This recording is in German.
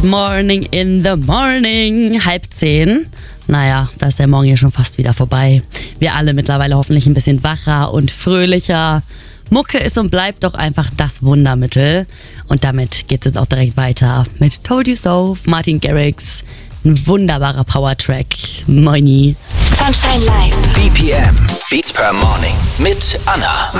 Good Morning in the Morning. 9:30. Naja, da ist der Morgen hier schon fast wieder vorbei. Wir alle mittlerweile hoffentlich ein bisschen wacher und fröhlicher. Mucke ist und bleibt doch einfach das Wundermittel. Und damit geht es auch direkt weiter mit Told You So, Martin Garrix. Ein wunderbarer Powertrack. Moini. Sunshine Live. BPM. Beats per Morning. Mit Anna.